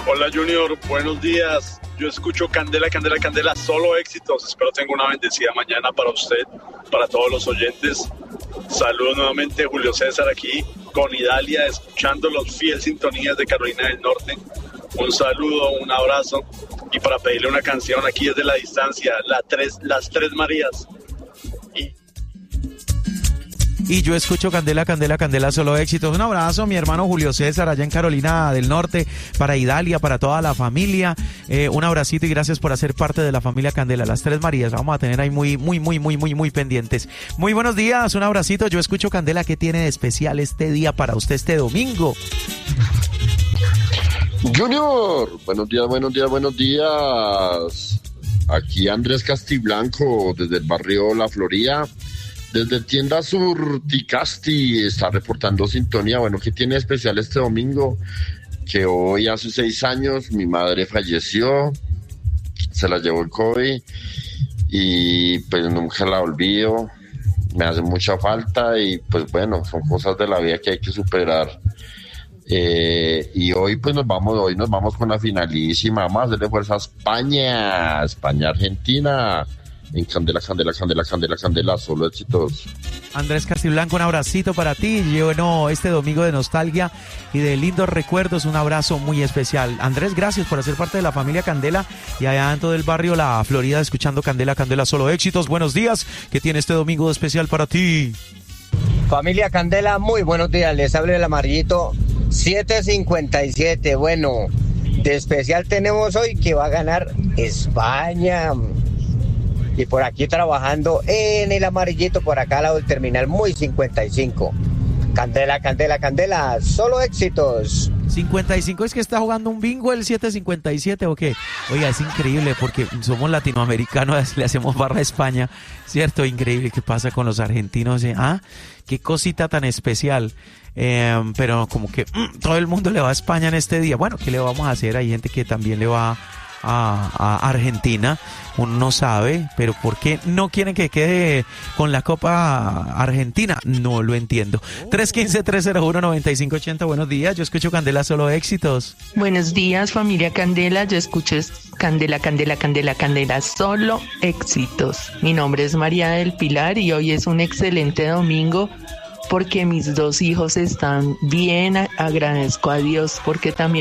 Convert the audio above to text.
Hola Junior, buenos días. Yo escucho Candela, Candela, Candela, solo éxitos. Espero tenga una bendecida mañana para usted, para todos los oyentes. Saludos nuevamente, Julio César aquí con Idalia, escuchando los fiel sintonías de Carolina del Norte. Un saludo, un abrazo y para pedirle una canción aquí desde la distancia, las tres Marías. Y yo escucho Candela, Candela, Candela, solo éxitos. Un abrazo a mi hermano Julio César allá en Carolina del Norte, para Idalia, para toda la familia. Un abracito y gracias por hacer parte de la familia Candela, las tres Marías. Vamos a tener ahí muy pendientes. Muy buenos días, un abracito. Yo escucho Candela. ¿Qué tiene de especial este día para usted este domingo? Junior, buenos días. Aquí Andrés Castiblanco, desde el barrio La Florida. Desde Tienda Surticasti está reportando sintonía. Bueno, ¿qué tiene especial este domingo? Que hoy hace 6 años mi madre falleció, se la llevó el COVID y pues nunca la olvido, me hace mucha falta y pues bueno, son cosas de la vida que hay que superar. Y hoy pues nos vamos con la finalísima, vamos a hacerle fuerza a España-Argentina. En Candela, Candela, Candela, Candela, Candela, solo éxitos. Andrés Castiblanco, un abracito para ti. Bueno, este domingo de nostalgia y de lindos recuerdos, un abrazo muy especial. Andrés, gracias por hacer parte de la familia Candela y allá en todo el barrio La Florida, escuchando Candela, Candela, solo éxitos. Buenos días, ¿qué tiene este domingo de especial para ti? Familia Candela, muy buenos días, les habla el amarillito 757. Bueno, de especial tenemos hoy que va a ganar España. Y por aquí trabajando en el amarillito, por acá al lado del terminal muy 55. Candela, Candela, Candela, solo éxitos. 55 es que está jugando un bingo el 757 o qué. Oiga, es increíble porque somos latinoamericanos, le hacemos barra a España, ¿cierto? Increíble qué pasa con los argentinos. Qué cosita tan especial. Pero como que todo el mundo le va a España en este día. Bueno, ¿qué le vamos a hacer? Hay gente que también le va a Argentina, uno no sabe, pero ¿por qué no quieren que quede con la Copa Argentina? No lo entiendo. 315-301-9580, buenos días, yo escucho Candela, solo éxitos. Buenos días, familia Candela, yo escucho Candela, Candela, Candela, Candela, solo éxitos. Mi nombre es María del Pilar y hoy es un excelente domingo porque mis 2 hijos están bien, agradezco a Dios porque también